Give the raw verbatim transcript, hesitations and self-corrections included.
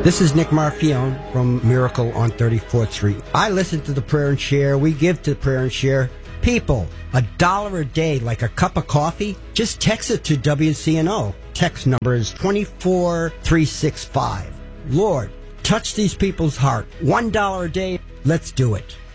This is Nick Marfione from Miracle on thirty-fourth Street. I listen to the Prayer and Share. We give to the Prayer and Share. People, a dollar a day, like a cup of coffee, just text it to W C N O. Text number is two four three six five. Lord, touch these people's heart. One dollar a day. Let's do it.